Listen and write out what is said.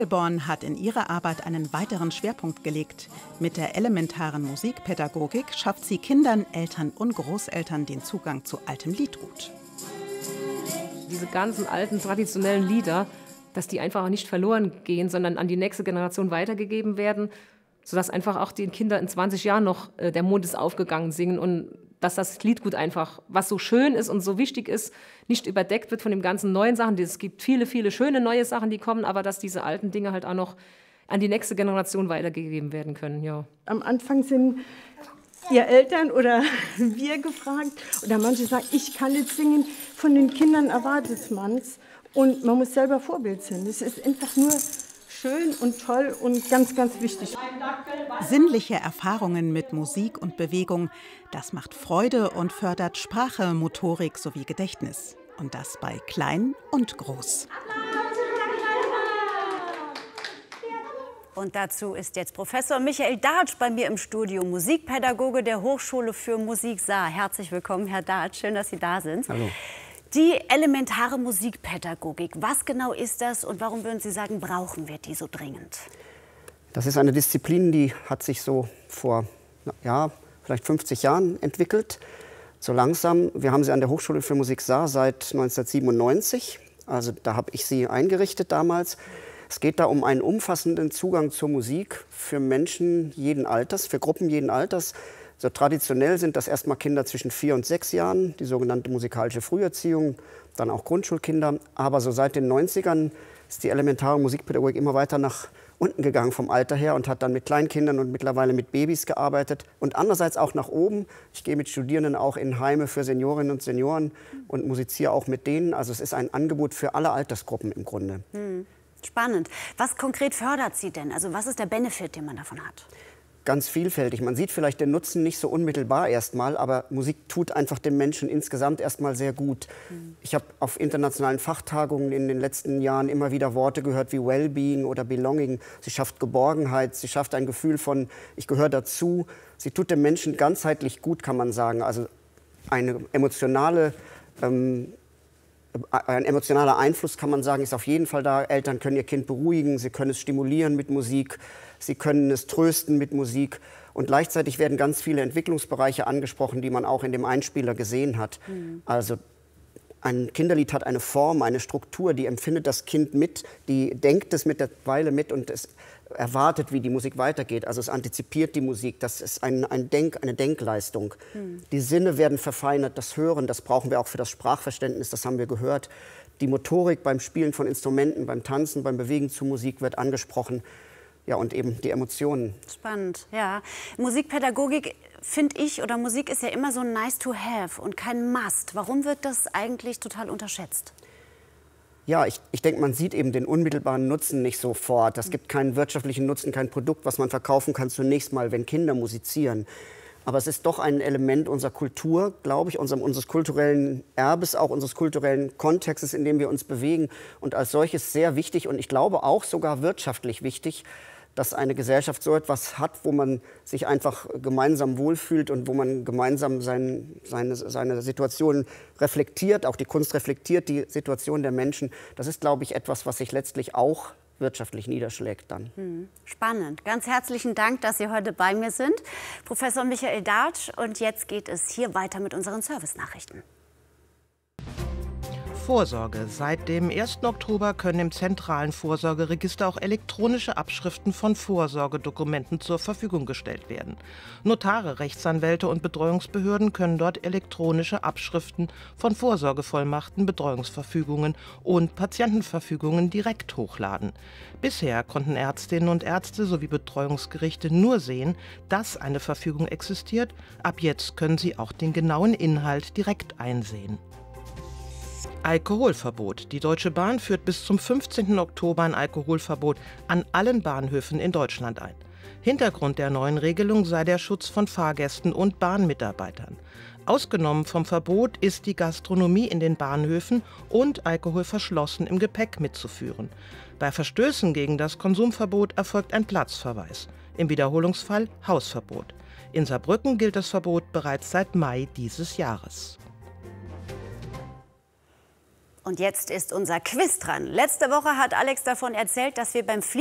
Born hat in ihrer Arbeit einen weiteren Schwerpunkt gelegt. Mit der elementaren Musikpädagogik schafft sie Kindern, Eltern und Großeltern den Zugang zu altem Liedgut. Diese ganzen alten traditionellen Lieder, dass die einfach auch nicht verloren gehen, sondern an die nächste Generation weitergegeben werden, sodass einfach auch die Kinder in 20 Jahren noch Der Mond ist aufgegangen singen und dass das Liedgut einfach, was so schön ist und so wichtig ist, nicht überdeckt wird von den ganzen neuen Sachen. Es gibt viele, viele schöne neue Sachen, die kommen, aber dass diese alten Dinge halt auch noch an die nächste Generation weitergegeben werden können. Ja. Am Anfang sind ihr Eltern oder wir gefragt oder manche sagen, ich kann nicht singen. Von den Kindern erwartet man es und man muss selber Vorbild sein. Das ist einfach nur schön und toll und ganz, ganz wichtig. Sinnliche Erfahrungen mit Musik und Bewegung, das macht Freude und fördert Sprache, Motorik sowie Gedächtnis. Und das bei klein und groß. Und dazu ist jetzt Professor Michael Datsch bei mir im Studio, Musikpädagoge der Hochschule für Musik Saar. Herzlich willkommen, Herr Datsch, schön, dass Sie da sind. Hallo. Die elementare Musikpädagogik, was genau ist das und warum würden Sie sagen, brauchen wir die so dringend? Das ist eine Disziplin, die hat sich so vor vielleicht 50 Jahren entwickelt. So langsam. Wir haben sie an der Hochschule für Musik Saar seit 1997. Also da habe ich sie eingerichtet damals. Es geht da um einen umfassenden Zugang zur Musik für Menschen jeden Alters, für Gruppen jeden Alters. So traditionell sind das erstmal Kinder zwischen 4 und 6 Jahren, die sogenannte musikalische Früherziehung, dann auch Grundschulkinder. Aber so seit den 90ern ist die elementare Musikpädagogik immer weiter nach unten gegangen vom Alter her und hat dann mit Kleinkindern und mittlerweile mit Babys gearbeitet. Und andererseits auch nach oben. Ich gehe mit Studierenden auch in Heime für Seniorinnen und Senioren und musiziere auch mit denen. Also es ist ein Angebot für alle Altersgruppen im Grunde. Spannend. Was konkret fördert sie denn? Also was ist der Benefit, den man davon hat? Ganz vielfältig. Man sieht vielleicht den Nutzen nicht so unmittelbar erstmal, aber Musik tut einfach dem Menschen insgesamt erstmal sehr gut. Ich habe auf internationalen Fachtagungen in den letzten Jahren immer wieder Worte gehört wie Wellbeing oder Belonging. Sie schafft Geborgenheit, sie schafft ein Gefühl von, ich gehöre dazu. Sie tut dem Menschen ganzheitlich gut, kann man sagen. Also ein emotionaler Einfluss, kann man sagen, ist auf jeden Fall da. Eltern können ihr Kind beruhigen, sie können es stimulieren mit Musik, sie können es trösten mit Musik. Und gleichzeitig werden ganz viele Entwicklungsbereiche angesprochen, die man auch in dem Einspieler gesehen hat. Also ein Kinderlied hat eine Form, eine Struktur, die empfindet das Kind mit, die denkt es mit der Weile mit und es erwartet, wie die Musik weitergeht. Also es antizipiert die Musik, das ist eine Denkleistung. Die Sinne werden verfeinert, das Hören, das brauchen wir auch für das Sprachverständnis, das haben wir gehört. Die Motorik beim Spielen von Instrumenten, beim Tanzen, beim Bewegen zu Musik wird angesprochen. Ja, und eben die Emotionen. Spannend, ja. Musikpädagogik, finde ich, oder Musik ist ja immer so ein nice to have und kein must. Warum wird das eigentlich total unterschätzt? Ja, ich denke, man sieht eben den unmittelbaren Nutzen nicht sofort. Es gibt keinen wirtschaftlichen Nutzen, kein Produkt, was man verkaufen kann zunächst mal, wenn Kinder musizieren. Aber es ist doch ein Element unserer Kultur, glaube ich, unseres kulturellen Erbes, auch unseres kulturellen Kontextes, in dem wir uns bewegen. Und als solches sehr wichtig und ich glaube auch sogar wirtschaftlich wichtig, dass eine Gesellschaft so etwas hat, wo man sich einfach gemeinsam wohlfühlt und wo man gemeinsam seine Situation reflektiert, auch die Kunst reflektiert die Situation der Menschen. Das ist, glaube ich, etwas, was sich letztlich auch wirtschaftlich niederschlägt dann. Spannend. Ganz herzlichen Dank, dass Sie heute bei mir sind, Professor Michael Datsch. Und jetzt geht es hier weiter mit unseren Service-Nachrichten. Vorsorge. Seit dem 1. Oktober können im zentralen Vorsorgeregister auch elektronische Abschriften von Vorsorgedokumenten zur Verfügung gestellt werden. Notare, Rechtsanwälte und Betreuungsbehörden können dort elektronische Abschriften von Vorsorgevollmachten, Betreuungsverfügungen und Patientenverfügungen direkt hochladen. Bisher konnten Ärztinnen und Ärzte sowie Betreuungsgerichte nur sehen, dass eine Verfügung existiert. Ab jetzt können sie auch den genauen Inhalt direkt einsehen. Alkoholverbot. Die Deutsche Bahn führt bis zum 15. Oktober ein Alkoholverbot an allen Bahnhöfen in Deutschland ein. Hintergrund der neuen Regelung sei der Schutz von Fahrgästen und Bahnmitarbeitern. Ausgenommen vom Verbot ist die Gastronomie in den Bahnhöfen und Alkohol verschlossen im Gepäck mitzuführen. Bei Verstößen gegen das Konsumverbot erfolgt ein Platzverweis. Im Wiederholungsfall Hausverbot. In Saarbrücken gilt das Verbot bereits seit Mai dieses Jahres. Und jetzt ist unser Quiz dran. Letzte Woche hat Alex davon erzählt, dass wir beim